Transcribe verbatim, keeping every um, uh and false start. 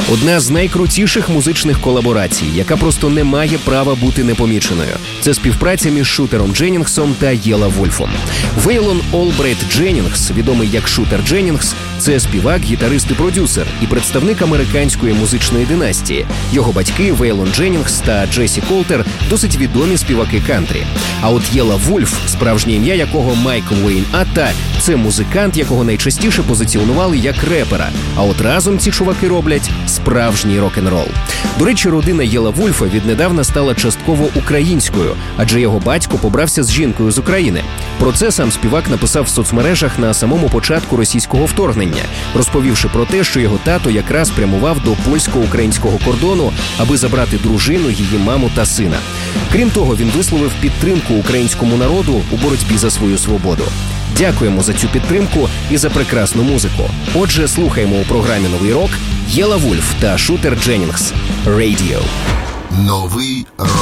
Одна з найкрутіших музичних колаборацій, яка просто не має права бути непоміченою. Це співпраця між Шутером Дженнінгсом та Єла Вольфом. Вейлон Олбрайт Дженнінгс, відомий як Шутер Дженнінгс, це співак, гітарист і продюсер і представник американської музичної династії. Його батьки Вейлон Дженнінгс та Джесі Колтер досить відомі співаки кантрі. А от Єла Вольф, справжнє ім'я якого Майкл Уейн Атта, це музикант, якого найчастіше позиціонували як репера. А от разом ці чуваки роблять справжній рок-н-рол. До речі, родина Єла Вольфа віднедавна стала частково українською, адже його батько побрався з жінкою з України. Про це сам співак написав в соцмережах на самому початку російського вторгнення, розповівши про те, що його тато якраз прямував до польсько-українського кордону, аби забрати дружину, її маму та сина. Крім того, він висловив підтримку українському народу у боротьбі за свою свободу. Дякуємо за цю підтримку і за прекрасну музику. Отже, слухаємо у програмі «Новий рок» Єла Вольф та Шутер Дженнінгс. Radio. Новий рок.